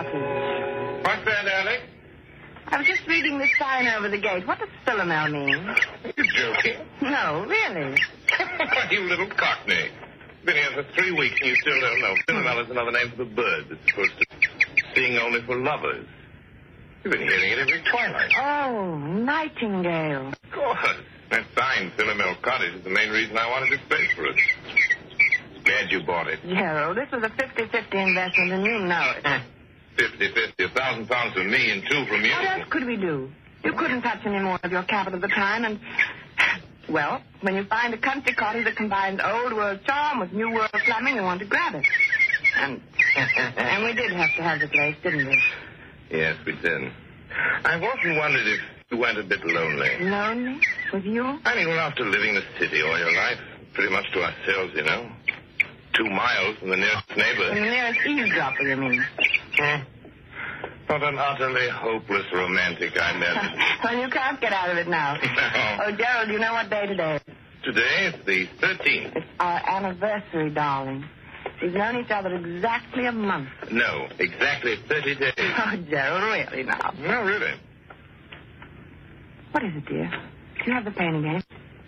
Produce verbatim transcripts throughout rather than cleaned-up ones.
cottage. What's that, Alex? I was just reading the sign over the gate. What does Philomel mean? You're joking. No, really. You little cockney. Been here for three weeks and you still don't know. Philomel is another name for the bird that's supposed to sing only for lovers. You've been hearing it every twilight. Oh, nightingale. Of course. That sign, Philomel Cottage, is the main reason I wanted this space for us. Glad you bought it. Gerald, this was a fifty-fifty investment, and you know it. Fifty-fifty, a thousand pounds from me and two from you. What else could we do? You couldn't touch any more of your capital at the time, and... Well, when you find a country cottage that combines old world charm with new world plumbing, you want to grab it. And and we did have to have the place, didn't we? Yes, we did. I've often wondered if you went a bit lonely. Lonely? With you? I mean, well, after living the city all your life, pretty much to ourselves, you know. Two miles from the nearest neighbor. From the nearest eavesdropper, you mean? Hmm. What an utterly hopeless romantic I met. Well, you can't get out of it now. No. Oh, Gerald, you know what day today is? Today is the thirteenth. It's our anniversary, darling. We've known each other exactly a month. No, exactly thirty days. Oh, Gerald, really now? No, really. What is it, dear? Do you have the pain again?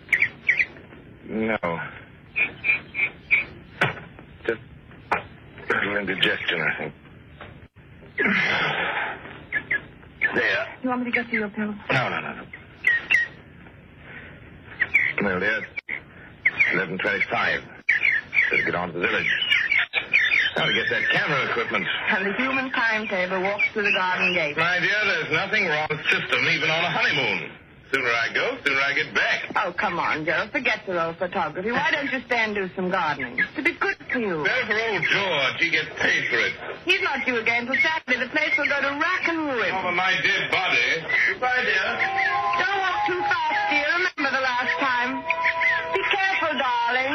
No. Just a little indigestion, I think. There. You want me to get you your pill? No, no, no, no. Well, dear, eleven twenty-five. Better get on to the village. Now to get that camera equipment. And the human timetable walks through the garden gate. My dear, there's nothing wrong with system, even on a honeymoon. Sooner I go, sooner I get back. Oh, come on, Gerald. Forget your old photography. Why don't you stay and do some gardening? To be good for you. Better for old George. He gets paid for it. He's not due again till Saturday. The place will go to rack and ruin. Over my dead body. Goodbye, dear. Don't walk too fast, dear. Remember the last time. Be careful, darling.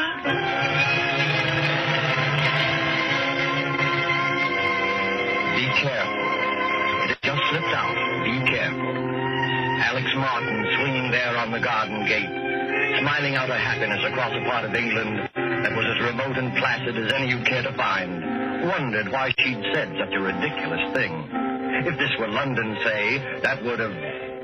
Be careful. It has just slipped out. Be careful. Alex Martin swinging there on the garden gate, smiling out her happiness across a part of England that was as remote and placid as any you'd care to find, wondered why she'd said such a ridiculous thing. If this were London, say, that would have...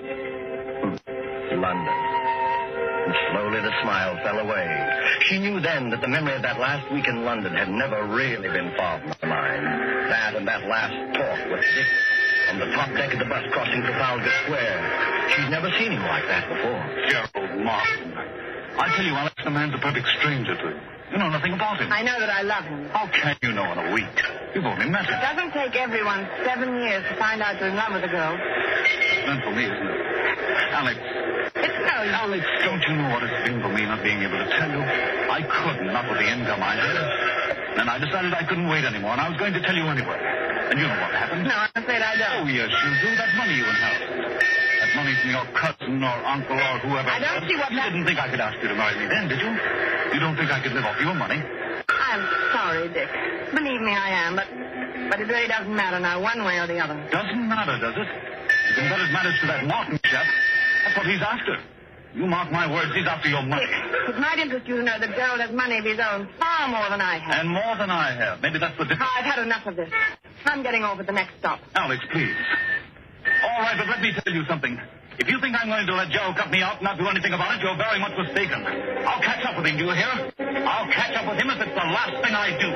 London. And slowly the smile fell away. She knew then that the memory of that last week in London had never really been far from her mind. That and that last talk with Dick on the top deck of the bus crossing Trafalgar Square. She'd never seen him like that before. Gerald Martin. I tell you, Alex, the man's a perfect stranger to you. You know nothing about him. I know that I love him. How can you know in a week? You've only met him. It doesn't take everyone seven years to find out you're in love with a girl. It's meant for me, isn't it? Alex. It's no use. Alex, don't you know what it's been for me not being able to tell you? I couldn't, not with the income I had. And I decided I couldn't wait anymore, and I was going to tell you anyway. And you know what happened? No, I'm afraid I don't. Oh, yes, you do. That money you inherited. That money from your cousin or uncle or whoever. I don't see what You that... didn't think I could ask you to marry me then, did you? You don't think I could live off your money? I'm sorry, Dick. Believe me, I am, but but it really doesn't matter now, one way or the other. Doesn't matter, does it? You can bet it matters to that Martin chap. That's what he's after. You mark my words, he's after your money. Dick, it might interest you to know that Gerald has money of his own, far more than I have. And more than I have. Maybe that's the difference. I've had enough of this. I'm getting off at the next stop. Alex, please. All right, but let me tell you something. If you think I'm going to let Gerald cut me out and not do anything about it, you're very much mistaken. I'll catch up with him, do you hear? I'll catch up with him if it's the last thing I do.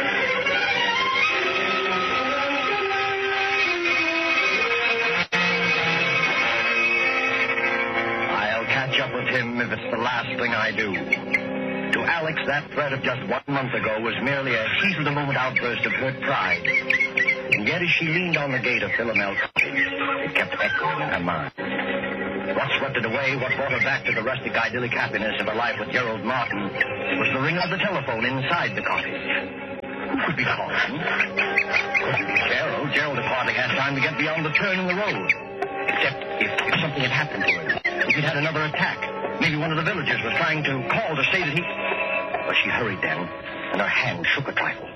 I'll catch up with him if it's the last thing I do. To Alex, that threat of just one month ago was merely a heat-of-the-moment outburst of hurt pride. And yet as she leaned on the gate of Philomel Cottage, it kept echoing in her mind. What swept it away, what brought her back to the rustic idyllic happiness of her life with Gerald Martin, was the ring of the telephone inside the cottage. Who could be calling? Couldn't be Gerald. Gerald had hardly had time to get beyond the turn in the road. Except if something had happened to him. If he'd had another attack. Maybe one of the villagers was trying to call to say that he... Well, she hurried then, and her hand shook a trifle.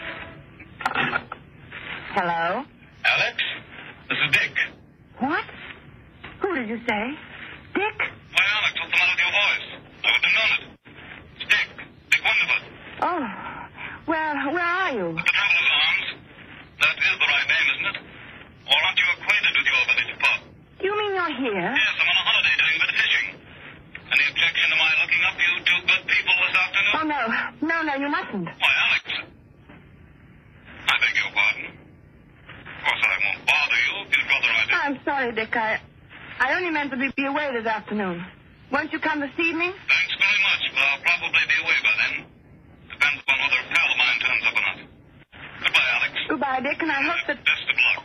Hello? Alex, this is Dick. What? Who did you say? Dick? Why, Alex, what's the matter with your voice? I wouldn't have known it. It's Dick. Dick Wonderford. Oh, well, where are you? At the Traveller's Arms. That is the right name, isn't isn't it? Or aren't you acquainted with your village pub? You mean you're here? Yes, I'm on a holiday doing a bit of fishing. Any objection to my looking up you two good people this afternoon? Oh, no. No, no, you mustn't. Why, Alex. I beg your pardon. Of course, I won't bother you if you'd rather I did. I'm sorry, Dick. I, I only meant to be, be away this afternoon. Won't you come this evening? Thanks very much, but I'll probably be away by then. Depends upon whether a pal of mine turns up or not. Goodbye, Alex. Goodbye, Dick, and I hope that... Best of luck.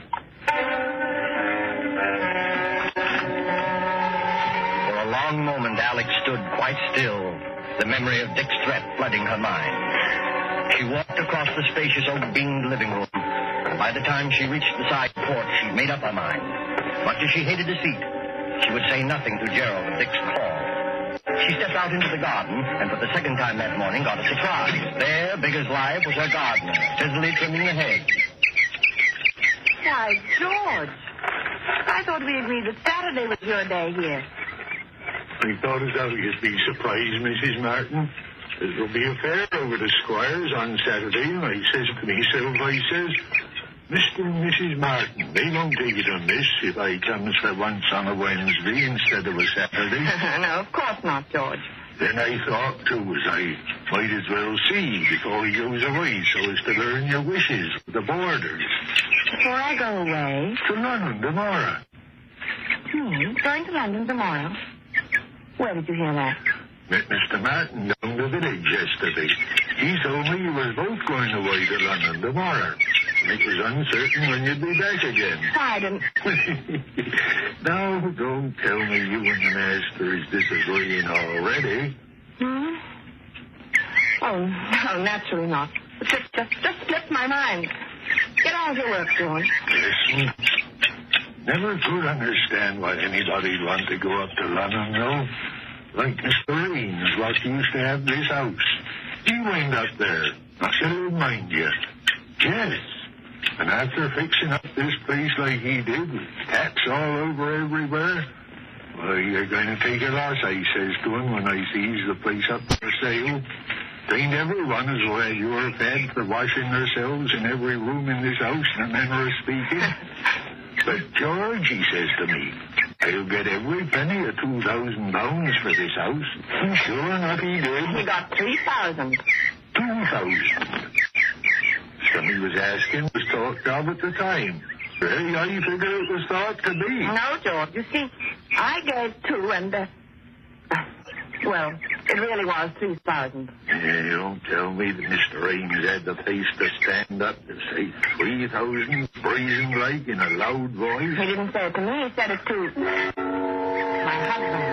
For a long moment, Alex stood quite still, the memory of Dick's threat flooding her mind. She walked across the spacious oak-beamed living room, and by the time she reached the side porch, she'd made up her mind. Much as she hated deceit, she would say nothing to Gerald of Dick's call. She stepped out into the garden, and for the second time that morning got a surprise. There, big as life, was her gardener, busily trimming the hedge. Why, George. I thought we agreed that Saturday was your day here. I thought as how you'd be surprised, Missus Martin. There'll be a fair over the Squires on Saturday, and I says to myself, I says, Mister and Missus Martin, they won't take it amiss if I comes for once on a Wednesday instead of a Saturday. No, of course not, George. Then I thought, too, as I might as well see before he goes away so as to learn your wishes with the boarders. Before I go away? To London tomorrow. Hmm, going to London tomorrow? Where did you hear that? Met Mister Martin down the village yesterday. He told me you was both going away to London tomorrow. It was uncertain when you'd be back again. I didn't... Now, don't tell me you and the master is disagreeing already. Hmm? Oh, no, naturally not. It just, just, just slipped my mind. Get on with your work, George. Listen, never could understand why anybody'd want to go up to London, though. Like Mister Raines, what used to have this house. He went up there. I shall remind you. Yes. And after fixing up this place like he did, with cats all over everywhere, well, you're going to take a loss, I says to him when I sees the place up for sale. They never run as well as you're fed for washing themselves in every room in this house, in a manner of speaking. But George, he says to me, I'll get every penny of two thousand pounds for this house. And sure enough, he did. He got three thousand. Two thousand. Some he was asking was talked of at the time. Really, I figure it was thought to be. No, George. You see, I gave two, and, uh, well, it really was three thousand. Yeah, you don't tell me that Mister Raines had the face to stand up to say three thousand, brazen like, in a loud voice. He didn't say it to me. He said it to my husband.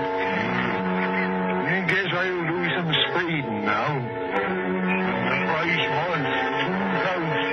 I guess I'll do some speeding now. The price was two thousand.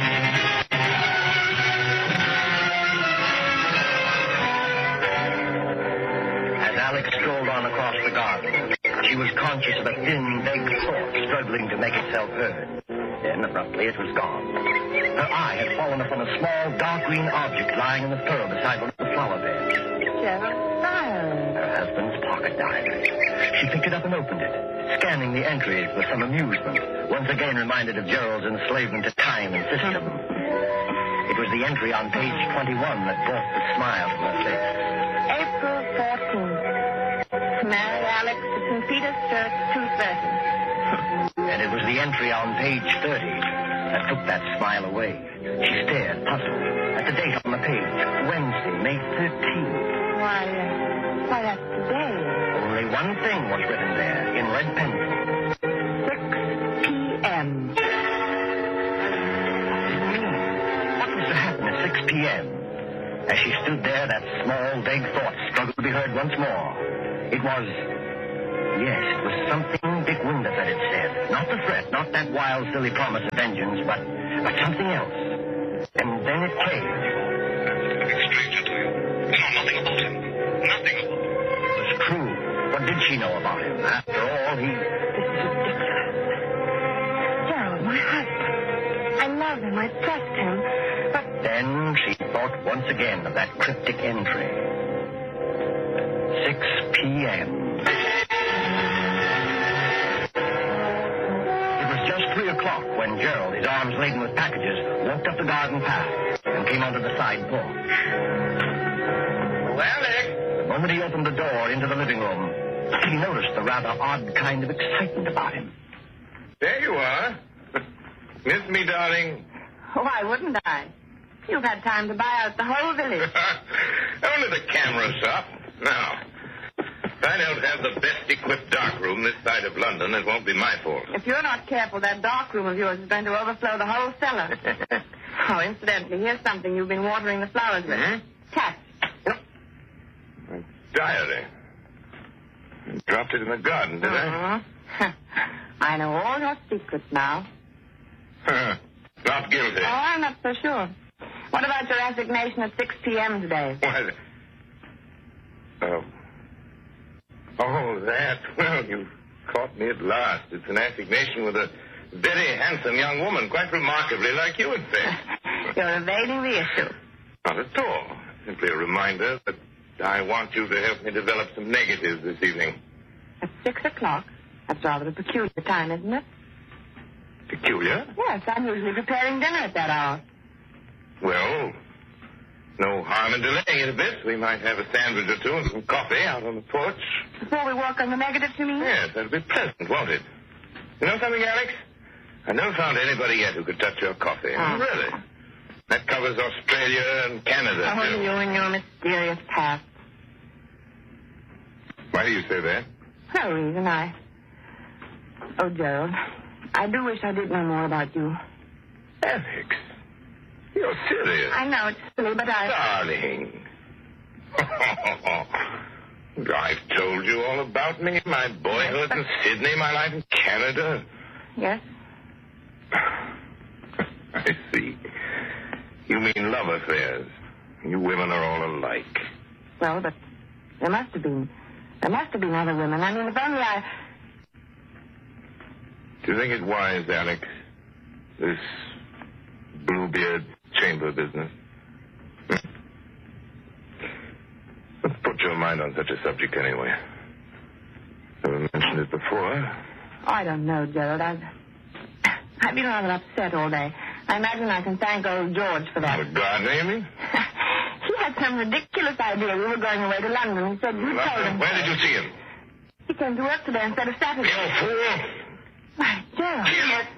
As Alex strolled on across the garden, she was conscious of a thin, vague thought struggling to make itself heard. Then, abruptly, it was gone. Her eye had fallen upon a small, dark green object lying in the furrow beside one of the flower beds. Gerald Stiles. Her husband's pocket diary. She picked it up and opened it, scanning the entries with some amusement, once again reminded of Gerald's enslavement to time and system. It was the entry on page twenty-one that brought the smile to her face. April fourteenth. Married Alex to Saint Peter's Church, two thirty. And it was the entry on page thirty that took that smile away. She stared, puzzled, at the date on the page, Wednesday, May thirteenth. Why, uh, why, that's today. Only one thing was written there, in red pencil. six p.m. What was to happen at six p.m.? As she stood there, that small, vague thought struggled to be heard once more. It was... Yes, it was something Dick Windath had said. Not the threat, not that wild, silly promise of vengeance, but, but something else. And then it came. Stranger to you. You know nothing about him. Nothing about him. It was true. What did she know about him? After all, he... Gerald, my husband. I love him. I trust him. But Then she thought once again of that cryptic entry. six p.m. It was just three o'clock when Gerald, his arms laden with packages, walked up the garden path and came onto the side porch. Oh, Alex! The moment he opened the door into the living room, he noticed a rather odd kind of excitement about him. There you are. Miss me, darling? Why wouldn't I? You've had time to buy out the whole village. Only the camera shop. Now, if I don't have the best equipped darkroom this side of London, it won't be my fault. If you're not careful, that darkroom of yours is going to overflow the whole cellar. Oh, incidentally, here's something you've been watering the flowers with. Hmm? Cat. My diary. I dropped it in the garden, did I? Uh-huh. I know all your secrets now. Not guilty. Oh, I'm not so sure. What about your resignation at six p.m. today? What? Oh. Oh, that. Well, you caught me at last. It's an assignation with a very handsome young woman, quite remarkably like you, in fact. You're evading the issue. Not at all. Simply a reminder that I want you to help me develop some negatives this evening. At six o'clock? That's rather a peculiar time, isn't it? Peculiar? Yes, I'm usually preparing dinner at that hour. Well, no harm in delaying it a bit. We might have a sandwich or two and some coffee out on the porch. Before we work on the negatives, you mean? Yes, that'll be pleasant, won't it? You know something, Alex? I've never found anybody yet who could touch your coffee. Oh. Really? That covers Australia and Canada, Oh, too. you and your mysterious past. Why do you say that? No reason. I... Oh, Gerald, I do wish I did know more about you. Alex, you're serious. I know it's silly, but I... Darling. I've told you all about me, my boyhood in Sydney, my life in Canada. Yes? I see. You mean love affairs. You women are all alike. Well, but there must have been... There must have been other women. I mean, if only I... Do you think it wise, Alex, this Bluebeard chamber business? Hmm? Let's put your mind on such a subject anyway. Never mentioned it before. Oh, I don't know, Gerald. I've... I've been rather upset all day. I imagine I can thank old George for that. The gardener, you mean? He had some ridiculous idea we were going away to London. He said you told him. Where did you see him? He came to work today instead of Saturday. You fool! Why, Gerald.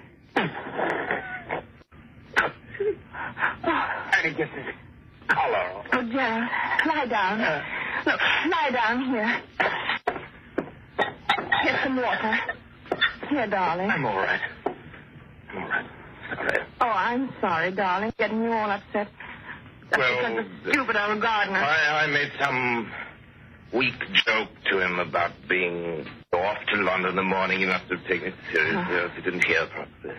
How did he get this collar? Oh, Gerald, lie down. Uh, Look, lie down here. Here's some water. Here, darling. I'm all right. I'm all right. Sorry. Oh, I'm sorry, darling, getting you all upset. That's Well, because the stupid old gardener. I, I made some weak joke to him about being off to London in the morning. He must have taken it seriously, Uh-huh. else he didn't hear properly.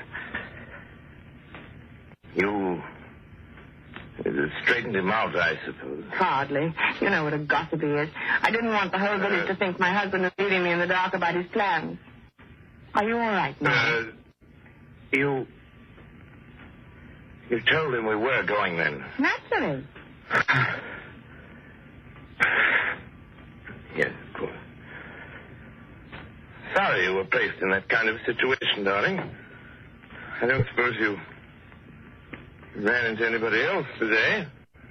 You uh, straightened him out, I suppose. Hardly. You know what a gossip he is. I didn't want the whole village to think my husband was leaving me in the dark about his plans. Are you all right now? Uh, you... You told him we were going then. Naturally. Yes, of course. Sorry you were placed in that kind of situation, darling. I don't suppose you ran into anybody else today.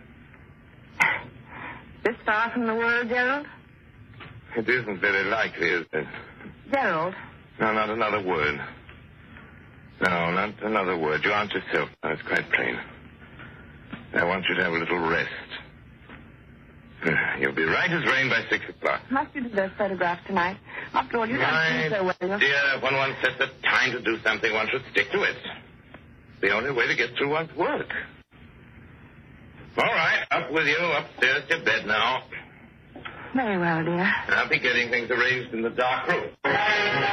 This far from the world, Gerald? It isn't very likely, is it? Gerald. No, not another word. No, not another word. You aren't yourself. No, it's quite plain. I want you to have a little rest. You'll be right as rain by six o'clock. Must you do those photographs tonight? After all, you don't My seem so well. dear, when one sets a time to do something, one should stick to it. The only way to get through one's work. All right, up with you, upstairs to bed now. Very well, dear. I'll be getting things arranged in the dark room.